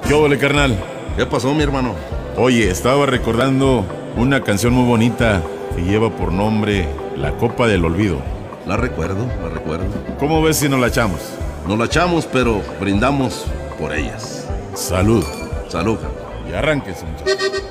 ¿Qué óvole, carnal? ¿Qué pasó, mi hermano? Oye, estaba recordando una canción muy bonita que lleva por nombre La Copa del Olvido. La recuerdo. ¿Cómo ves si nos la echamos? Nos la echamos, pero brindamos por ellas. Salud. Salud. Y arránquese, muchachos.